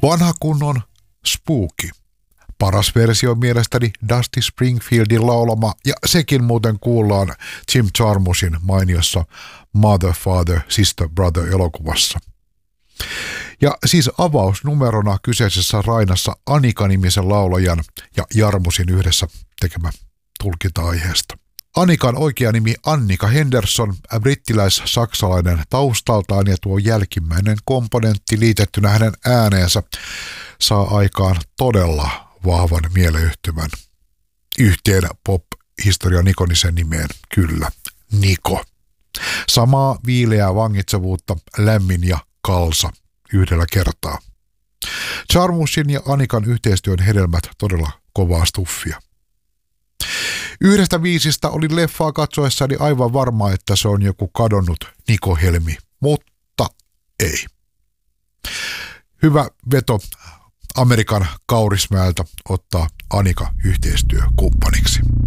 Vanha kunnon spooky. Paras versio mielestäni Dusty Springfieldin laulama, ja sekin muuten kuullaan Jim Jarmusin mainiossa Mother, Father, Sister, Brother elokuvassa. Ja siis avausnumerona kyseisessä rainassa Anika-nimisen laulajan ja Jarmusin yhdessä tekemä tulkinta-aiheesta. Anikan oikea nimi Annika Henderson, brittiläis-saksalainen taustaltaan, ja tuo jälkimmäinen komponentti liitettynä hänen ääneensä saa aikaan todella vahvan mieleyhtymän yhteen pop-historian ikonisen nimeen, kyllä, Niko. Samaa viileää vangitsevuutta, lämmin ja kalsa yhdellä kertaa. Jarmusin ja Anikan yhteistyön hedelmät todella kovaa stuffia. Yhdestä biisistä olin leffaa katsoessani aivan varma, että se on joku kadonnut Niko Helmi, mutta ei. Hyvä veto Amerikan Kaurismäeltä ottaa Anika yhteistyökumppaniksi.